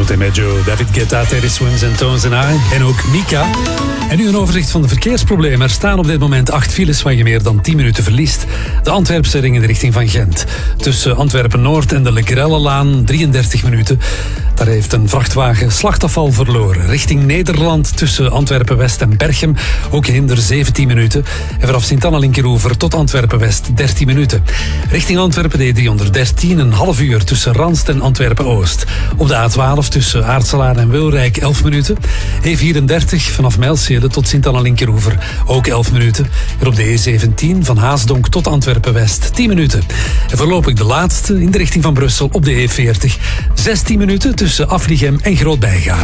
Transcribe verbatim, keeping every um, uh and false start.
Zometeen met Joe, David Guetta, Teddy Swims en Tones and I. En ook Mika. En nu een overzicht van de verkeersproblemen. Er staan op dit moment acht files waar je meer dan tien minuten verliest. De Antwerpse ring in de richting van Gent. Tussen Antwerpen-Noord en de Le Grellelaan drieëndertig minuten. Daar heeft een vrachtwagen slachtafval verloren. Richting Nederland tussen Antwerpen-West en Berchem. Ook hinder zeventien minuten. En vanaf Sint-Anna-Linkeroever tot Antwerpen-West dertien minuten. Richting Antwerpen D driehonderddertien een half uur tussen Ranst en Antwerpen-Oost. Op de A twaalf tussen Aartselaar en Wilrijk elf minuten. E vierendertig vanaf Mijlsele tot Sint-Anna-Linkeroever ook elf minuten. En op de E zeventien van Haasdonk tot Antwerpen-West tien minuten. En voorlopig de laatste in de richting van Brussel op de E veertig. zestien minuten tussen Afligem en Groot-Bijgaarden.